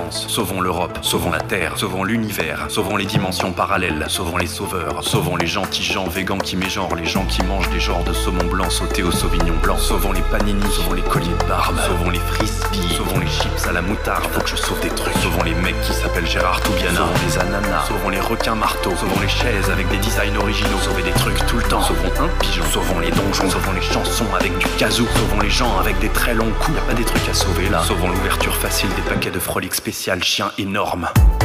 France, sauvons l'Europe, sauvons la Terre, sauvons l'univers, sauvons les dimensions parallèles, sauvons les sauveurs, sauvons les gentils gens végans qui mégenrent, les gens qui mangent des genres de saumon blanc sauté au sauvignon blanc, sauvons les panini, sauvons les colliers de barbe, sauvons les frisbees, sauvons les chips à la moutarde, faut que je sauve des trucs, sauvons les mecs qui s'appellent Gérard Toubiana, sauvons les ananas, sauvons les requins marteaux, sauvons les chaises avec des designs originaux, sauvez des trucs tout le temps, sauvons un pigeon, sauvons les donjons, sauvons les chansons avec du kazoo, sauvons les gens avec des très longs coups, y a pas des trucs à sauver là, sauvons l'ouverture facile des paquets de frolic spécial chien énorme.